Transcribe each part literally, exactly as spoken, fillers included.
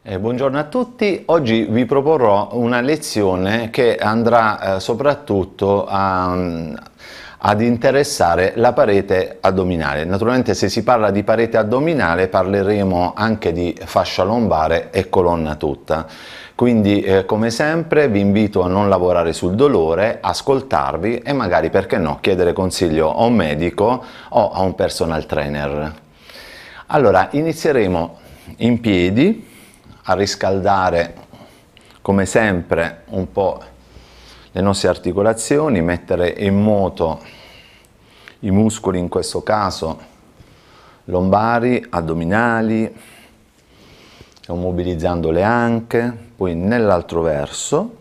Eh, buongiorno a tutti, oggi vi proporrò una lezione che andrà eh, soprattutto a, ad interessare la parete addominale. Naturalmente se si parla di parete addominale parleremo anche di fascia lombare e colonna tutta. Quindi eh, come sempre vi invito a non lavorare sul dolore, ascoltarvi e magari, perché no, chiedere consiglio a un medico o a un personal trainer. Allora, inizieremo in piedi a riscaldare come sempre un po' le nostre articolazioni, mettere in moto i muscoli, in questo caso lombari, addominali, mobilizzando le anche, poi nell'altro verso.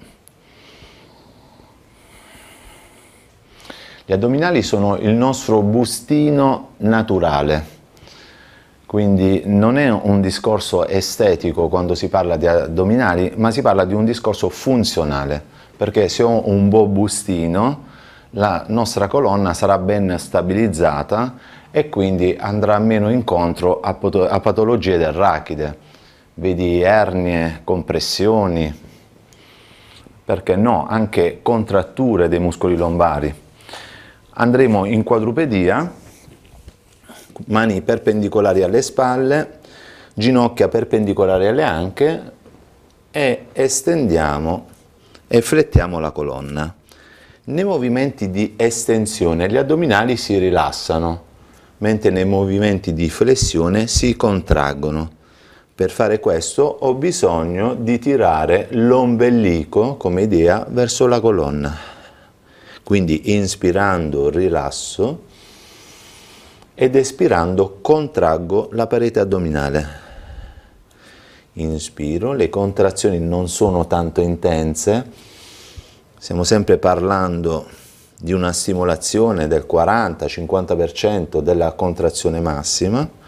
Gli addominali sono il nostro bustino naturale. Quindi non è un discorso estetico quando si parla di addominali, ma si parla di un discorso funzionale, perché se ho un buon bustino, la nostra colonna sarà ben stabilizzata e quindi andrà meno incontro a, a patologie del rachide, vedi ernie, compressioni, perché no, anche contratture dei muscoli lombari. Andremo in quadrupedia, mani perpendicolari alle spalle, ginocchia perpendicolari alle anche e estendiamo e flettiamo la colonna. Nei movimenti di estensione gli addominali si rilassano, mentre nei movimenti di flessione si contraggono. Per fare questo ho bisogno di tirare l'ombelico come idea verso la colonna. Quindi inspirando rilasso ed espirando contraggo la parete addominale. Inspiro, le contrazioni non sono tanto intense, stiamo sempre parlando di una stimolazione del quaranta cinquanta per cento della contrazione massima.